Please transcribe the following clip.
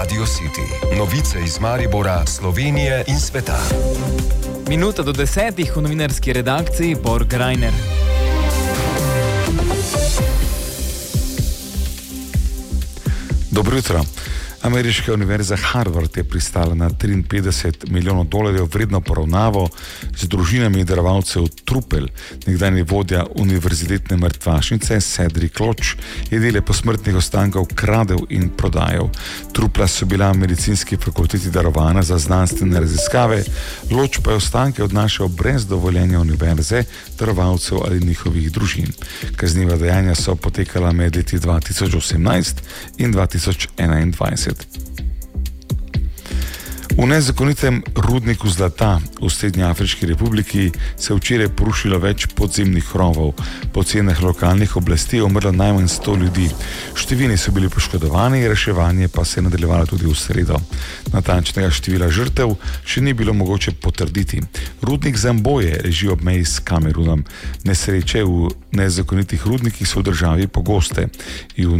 Radio City. Novice iz Maribora, Slovenije in sveta. Minuta do 10 v novinarski redakciji Borg Reiner. Dobro jutro. Ameriška univerza Harvard je pristala na $53 milijonov vredno poravnavo z družinami darovalcev trupel. Nekdanji vodja univerzitetne mrtvašnice Cedric Loach je dele posmrtnih ostankov kradel in prodajal. Trupla so bila medicinski fakulteti darovana za znanstvene raziskave, Loach pa je ostanke odnašal brez dovoljenja univerze, darovalcev ali njihovih družin. Kazniva dejanja so potekala med leti 2018 in 2021. V nezakonitem rudniku zlata v Srednjeafriški republiki se je včeraj porušilo več podzemnih rovov. Po ocenah lokalnih oblasti je umrlo najmanj 100 ljudi. Številni so bili poškodovani, reševanje pa se je nadaljevalo tudi v sredo. Natančnega števila žrtev še ni bilo mogoče potrditi. Rudnik Zamboje leži ob meji s Kamerunom. Nesreče v nezakonitih rudnikih so v državi pogoste.